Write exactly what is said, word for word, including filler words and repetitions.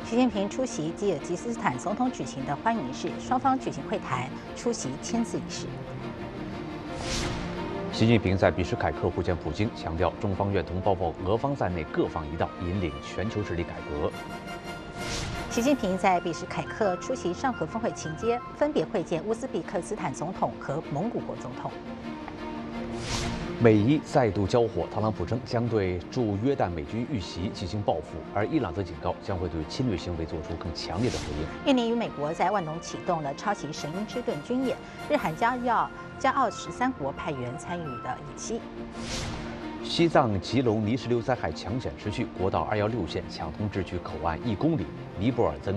习近平出席吉尔吉斯斯坦总统举行的欢迎仪式，双方举行会谈，出席签字仪式。 习近平在比什凯克会见普京，强调中方愿同包括俄方在内各方一道，引领全球治理改革。 习近平在比什凯克出席上合峰会期间，分别会见乌兹别克斯坦总统和蒙古国总统。 美伊再度交火，特朗普称将对驻约旦美军遇袭进行报复，而伊朗则警告将会对侵略行为做出更强烈的回应。 印尼与美国在万隆启动了超级神鹰之盾军演，日韩将要加澳十三国派员参与的演习。 西藏吉隆泥石流灾害抢险持续，国道二幺六线抢通至距口岸一公里，尼泊尔增。